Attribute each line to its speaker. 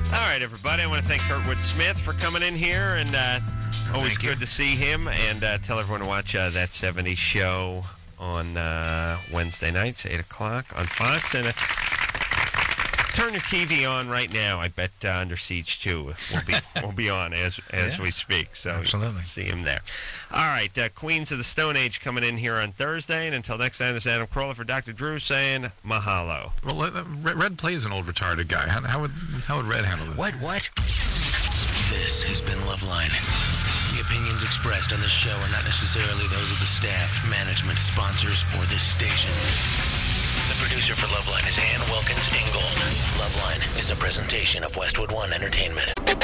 Speaker 1: All right, everybody. I want to thank Kurtwood Smith for coming in here, and always good to see him. And tell everyone to watch that 70s show on Wednesday nights, 8 o'clock on Fox. And turn your TV on right now. I bet Under Siege 2 will be on as we speak. So
Speaker 2: absolutely.
Speaker 1: See him there. All right, Queens of the Stone Age coming in here on Thursday. And until next time, this is Adam Carolla for Dr. Drew saying mahalo.
Speaker 2: Well, Red plays an old retarded guy. How would Red handle this?
Speaker 3: What? This has been Loveline. The opinions expressed on this show are not necessarily those of the staff, management, sponsors, or this station. The producer for Loveline is Ann Wilkins Ingold. Loveline is a presentation of Westwood One Entertainment.